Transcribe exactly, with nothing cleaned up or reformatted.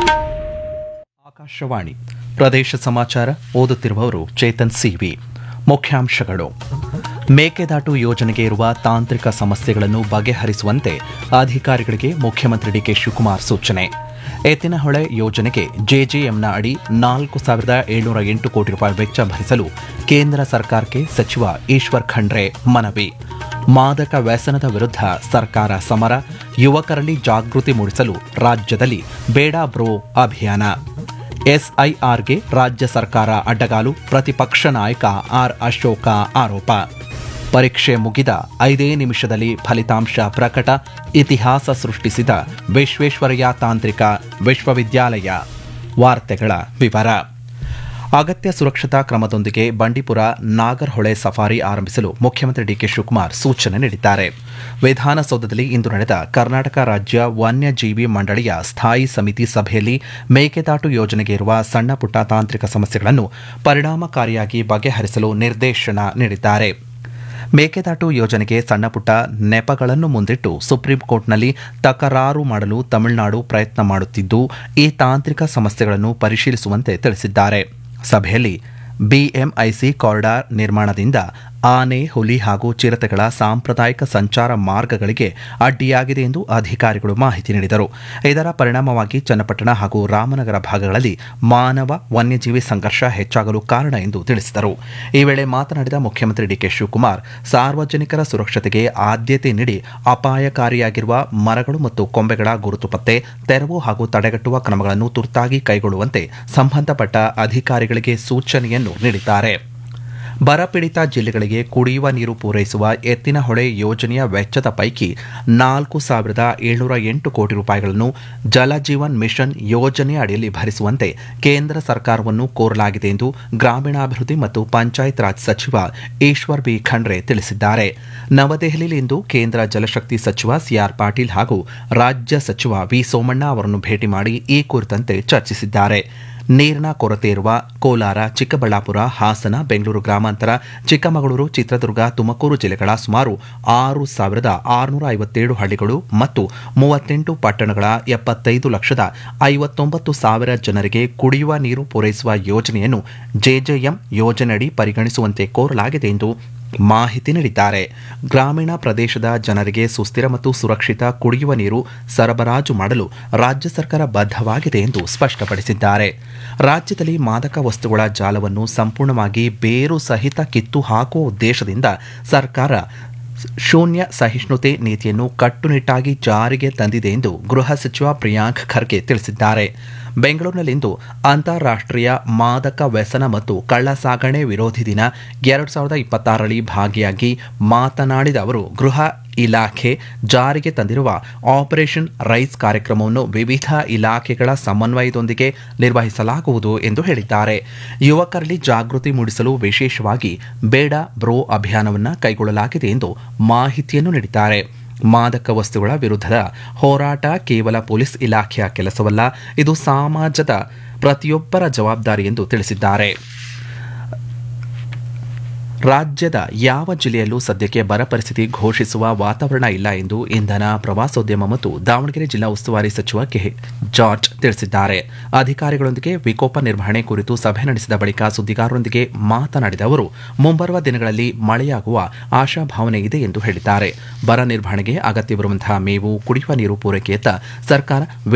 ಆಕಾಶವಾಣಿ ಪ್ರದೇಶ ಸಮಾಚಾರ ಓದುತ್ತಿರುವವರು ಚೇತನ್ ಸಿವಿ. ಮುಖ್ಯಾಂಶಗಳು: ಮೇಕೆದಾಟು ಯೋಜನೆಗೆ ಇರುವ ತಾಂತ್ರಿಕ ಸಮಸ್ಯೆಗಳನ್ನು ಬಗೆಹರಿಸುವಂತೆ ಅಧಿಕಾರಿಗಳಿಗೆ ಮುಖ್ಯಮಂತ್ರಿ ಡಿಕೆ ಶಿವಕುಮಾರ್ ಸೂಚನೆ. ಎತ್ತಿನಹೊಳೆ ಯೋಜನೆಗೆ ಜೆಜೆಎಂನ ಅಡಿ ನಾಲ್ಕು ಸಾವಿರದ ಏಳ್ನೂರ ಎಂಟು ಕೋಟಿ ರೂಪಾಯಿ ವೆಚ್ಚ ಭರಿಸಲು ಕೇಂದ್ರ ಸರ್ಕಾರಕ್ಕೆ ಸಚಿವ ಈಶ್ವರ್ ಖಂಡ್ರೆ ಮನವಿ. ಮಾದಕ ವ್ಯಸನದ ವಿರುದ್ಧ ಸರ್ಕಾರ ಸಮರ, ಯುವಕರಲ್ಲಿ ಜಾಗೃತಿ ಮೂಡಿಸಲು ರಾಜ್ಯದಲ್ಲಿ ಬೇಡ ಬ್ರೋ ಅಭಿಯಾನ. ಎಸ್ಐಆರ್ಗೆ ರಾಜ್ಯ ಸರ್ಕಾರ ಅಡ್ಡಗಾಲು, ಪ್ರತಿಪಕ್ಷ ನಾಯಕ ಆರ್ ಅಶೋಕ ಆರೋಪ. ಪರೀಕ್ಷೆ ಮುಗಿದ ಐದೇ ನಿಮಿಷದಲ್ಲಿ ಫಲಿತಾಂಶ ಪ್ರಕಟ, ಇತಿಹಾಸ ಸೃಷ್ಟಿಸಿದ ವಿಶ್ವೇಶ್ವರಯ್ಯ ತಾಂತ್ರಿಕ ವಿಶ್ವವಿದ್ಯಾಲಯ. ವಾರ್ತೆಗಳ ವಿವರ. ಅಗತ್ಯ ಸುರಕ್ಷತಾ ಕ್ರಮದೊಂದಿಗೆ ಬಂಡೀಪುರ ನಾಗರಹೊಳೆ ಸಫಾರಿ ಆರಂಭಿಸಲು ಮುಖ್ಯಮಂತ್ರಿ ಡಿಕೆ ಶಿವಕುಮಾರ್ ಸೂಚನೆ ನೀಡಿದ್ದಾರೆ. ವಿಧಾನಸೌಧದಲ್ಲಿ ಇಂದು ನಡೆದ ಕರ್ನಾಟಕ ರಾಜ್ಯ ವನ್ಯಜೀವಿ ಮಂಡಳಿಯ ಸ್ಥಾಯಿ ಸಮಿತಿ ಸಭೆಯಲ್ಲಿ ಮೇಕೆದಾಟು ಯೋಜನೆಗೆ ಇರುವ ಸಣ್ಣ ಪುಟ್ಟ ತಾಂತ್ರಿಕ ಸಮಸ್ಯೆಗಳನ್ನು ಪರಿಣಾಮಕಾರಿಯಾಗಿ ಬಗೆಹರಿಸಲು ನಿರ್ದೇಶನ ನೀಡಿದ್ದಾರೆ. ಮೇಕೆದಾಟು ಯೋಜನೆಗೆ ಸಣ್ಣಪುಟ್ಟ ನೆಪಗಳನ್ನು ಮುಂದಿಟ್ಟು ಸುಪ್ರೀಂ ಕೋರ್ಟ್ನಲ್ಲಿ ತಕರಾರು ಮಾಡಲು ತಮಿಳುನಾಡು ಪ್ರಯತ್ನ ಮಾಡುತ್ತಿದ್ದು, ಈ ತಾಂತ್ರಿಕ ಸಮಸ್ಯೆಗಳನ್ನು ಪರಿಶೀಲಿಸುವಂತೆ ತಿಳಿಸಿದ್ದಾರೆ. ಸಭೆಯಲ್ಲಿ ಬಿಎಂಐಸಿ ಕಾರಿಡಾರ್ ನಿರ್ಮಾಣದಿಂದ ಆನೆ, ಹುಲಿ ಹಾಗೂ ಚಿರತೆಗಳ ಸಾಂಪ್ರದಾಯಿಕ ಸಂಚಾರ ಮಾರ್ಗಗಳಿಗೆ ಅಡ್ಡಿಯಾಗಿದೆ ಎಂದು ಅಧಿಕಾರಿಗಳು ಮಾಹಿತಿ ನೀಡಿದರು. ಇದರ ಪರಿಣಾಮವಾಗಿ ಚನ್ನಪಟ್ಟಣ ಹಾಗೂ ರಾಮನಗರ ಭಾಗಗಳಲ್ಲಿ ಮಾನವ ವನ್ಯಜೀವಿ ಸಂಘರ್ಷ ಹೆಚ್ಚಾಗಲು ಕಾರಣ ಎಂದು ತಿಳಿಸಿದರು. ಈ ವೇಳೆ ಮಾತನಾಡಿದ ಮುಖ್ಯಮಂತ್ರಿ ಡಿಕೆ ಶಿವಕುಮಾರ್, ಸಾರ್ವಜನಿಕರ ಸುರಕ್ಷತೆಗೆ ಆದ್ಯತೆ ನೀಡಿ ಅಪಾಯಕಾರಿಯಾಗಿರುವ ಮರಗಳು ಮತ್ತು ಕೊಂಬೆಗಳ ಗುರುತು ಪತ್ತೆ, ತೆರವು ಹಾಗೂ ತಡೆಗಟ್ಟುವ ಕ್ರಮಗಳನ್ನು ತುರ್ತಾಗಿ ಕೈಗೊಳ್ಳುವಂತೆ ಸಂಬಂಧಪಟ್ಟ ಅಧಿಕಾರಿಗಳಿಗೆ ಸೂಚನೆಯನ್ನು ನೀಡಿದ್ದಾರೆ. ಬರಪೀಡಿತ ಜಿಲ್ಲೆಗಳಿಗೆ ಕುಡಿಯುವ ನೀರು ಪೂರೈಸುವ ಎತ್ತಿನಹೊಳೆ ಯೋಜನೆಯ ವೆಚ್ಚದ ಪೈಕಿ ನಾಲ್ಕು ಸಾವಿರದ ಏಳ್ನೂರ ಎಂಟು ಕೋಟಿ ರೂಪಾಯಿಗಳನ್ನು ಜಲಜೀವನ್ ಮಿಷನ್ ಯೋಜನೆಯ ಅಡಿಯಲ್ಲಿ ಭರಿಸುವಂತೆ ಕೇಂದ್ರ ಸರ್ಕಾರವನ್ನು ಕೋರಲಾಗಿದೆ ಎಂದು ಗ್ರಾಮೀಣಾಭಿವೃದ್ಧಿ ಮತ್ತು ಪಂಚಾಯತ್ ರಾಜ್ ಸಚಿವ ಈಶ್ವರ್ ಬಿ ಖಂಡ್ರೆ ತಿಳಿಸಿದ್ದಾರೆ. ನವದೆಹಲಿಯಲ್ಲಿಂದು ಕೇಂದ್ರ ಜಲಶಕ್ತಿ ಸಚಿವ ಸಿಆರ್ ಪಾಟೀಲ್ ಹಾಗೂ ರಾಜ್ಯ ಸಚಿವ ವಿ ಸೋಮಣ್ಣ ಅವರನ್ನು ಭೇಟಿ ಮಾಡಿ ಈ ಕುರಿತಂತೆ ಚರ್ಚಿಸಿದ್ದಾರೆ. ನೀರಿನ ಕೊರತೆ ಇರುವ ಕೋಲಾರ, ಚಿಕ್ಕಬಳ್ಳಾಪುರ, ಹಾಸನ, ಬೆಂಗಳೂರು ಗ್ರಾಮಾಂತರ, ಚಿಕ್ಕಮಗಳೂರು, ಚಿತ್ರದುರ್ಗ, ತುಮಕೂರು ಜಿಲ್ಲೆಗಳ ಸುಮಾರು ಆರು ಸಾವಿರದ ಆರುನೂರ ಐವತ್ತೇಳು ಹಳ್ಳಿಗಳು ಮತ್ತು ಮೂವತ್ತೆಂಟು ಪಟ್ಟಣಗಳ ಎಪ್ಪತ್ತೈದು ಲಕ್ಷದ ಐವತ್ತೊಂಬತ್ತು ಸಾವಿರ ಜನರಿಗೆ ಕುಡಿಯುವ ನೀರು ಪೂರೈಸುವ ಯೋಜನೆಯನ್ನು ಜೆಜೆಎಂ ಯೋಜನೆಯಡಿ ಪರಿಗಣಿಸುವಂತೆ ಕೋರಲಾಗಿದೆ ಎಂದು ಮಾಹಿತಿ ನೀಡಿದ್ದಾರೆ. ಗ್ರಾಮೀಣ ಪ್ರದೇಶದ ಜನರಿಗೆ ಸುಸ್ಥಿರ ಮತ್ತು ಸುರಕ್ಷಿತ ಕುಡಿಯುವ ನೀರು ಸರಬರಾಜು ಮಾಡಲು ರಾಜ್ಯ ಸರ್ಕಾರ ಬದ್ಧವಾಗಿದೆ ಎಂದು ಸ್ಪಷ್ಟಪಡಿಸಿದ್ದಾರೆ. ರಾಜ್ಯದಲ್ಲಿ ಮಾದಕ ವಸ್ತುಗಳ ಜಾಲವನ್ನು ಸಂಪೂರ್ಣವಾಗಿ ಬೇರು ಸಹಿತ ಕಿತ್ತು ಹಾಕುವ ಉದ್ದೇಶದಿಂದ ಸರ್ಕಾರ ಶೂನ್ಯ ಸಹಿಷ್ಣುತೆ ನೀತಿಯನ್ನು ಕಟ್ಟುನಿಟ್ಟಾಗಿ ಜಾರಿಗೆ ತಂದಿದೆ ಎಂದು ಗೃಹ ಸಚಿವ ಪ್ರಿಯಾಂಕ್ ಖರ್ಗೆ ತಿಳಿಸಿದ್ದಾರೆ. ಬೆಂಗಳೂರಿನಲ್ಲಿಂದು ಅಂತಾರಾಷ್ಟ್ರೀಯ ಮಾದಕ ವ್ಯಸನ ಮತ್ತು ಕಳ್ಳಸಾಗಣೆ ವಿರೋಧಿ ದಿನ ಎರಡು ಸಾವಿರದ ಇಪ್ಪತ್ತಾರರಲ್ಲಿ ಭಾಗಿಯಾಗಿ ಮಾತನಾಡಿದ ಅವರು, ಗೃಹ ಇಲಾಖೆ ಜಾರಿಗೆ ತಂದಿರುವ ಆಪರೇಷನ್ ರೈಸ್ ಕಾರ್ಯಕ್ರಮವನ್ನು ವಿವಿಧ ಇಲಾಖೆಗಳ ಸಮನ್ವಯದೊಂದಿಗೆ ನಿರ್ವಹಿಸಲಾಗುವುದು ಎಂದು ಹೇಳಿದ್ದಾರೆ. ಯುವಕರಲ್ಲಿ ಜಾಗೃತಿ ಮೂಡಿಸಲು ವಿಶೇಷವಾಗಿ ಬೇಡ ಬ್ರೋ ಅಭಿಯಾನವನ್ನು ಕೈಗೊಳ್ಳಲಾಗಿದೆ ಎಂದು ಮಾಹಿತಿಯನ್ನು ನೀಡಿದ್ದಾರೆ. ಮಾದಕ ವಸ್ತುಗಳ ವಿರುದ್ಧದ ಹೋರಾಟ ಕೇವಲ ಪೊಲೀಸ್ ಇಲಾಖೆಯ ಕೆಲಸವಲ್ಲ, ಇದು ಸಮಾಜದ ಪ್ರತಿಯೊಬ್ಬರ ಜವಾಬ್ದಾರಿ ಎಂದು ತಿಳಿಸಿದ್ದಾರೆ. ರಾಜ್ಯದ ಯಾವ ಜಿಲ್ಲೆಯಲ್ಲೂ ಸದ್ಯಕ್ಕೆ ಬರ ಪರಿಸ್ಥಿತಿ ಘೋಷಿಸುವ ವಾತಾವರಣ ಇಲ್ಲ ಎಂದು ಇಂಧನ, ಪ್ರವಾಸೋದ್ಯಮ ಮತ್ತು ದಾವಣಗೆರೆ ಜಿಲ್ಲಾ ಉಸ್ತುವಾರಿ ಸಚಿವ ಕೆ ಜಾರ್ಜ್ ತಿಳಿಸಿದ್ದಾರೆ. ಅಧಿಕಾರಿಗಳೊಂದಿಗೆ ವಿಕೋಪ ನಿರ್ವಹಣೆ ಕುರಿತು ಸಭೆ ನಡೆಸಿದ ಬಳಿಕ ಸುದ್ದಿಗಾರರೊಂದಿಗೆ ಮಾತನಾಡಿದ ಅವರು, ಮುಂಬರುವ ದಿನಗಳಲ್ಲಿ ಮಳೆಯಾಗುವ ಆಶಾಭಾವನೆ ಇದೆ ಎಂದು ಹೇಳಿದ್ದಾರೆ. ಬರ ನಿರ್ವಹಣೆಗೆ ಅಗತ್ಯವಿರುವಂತಹ ಮೇವು, ಕುಡಿಯುವ ನೀರು ಪೂರೈಕೆಯತ್ತ ಸರ್ಕಾರ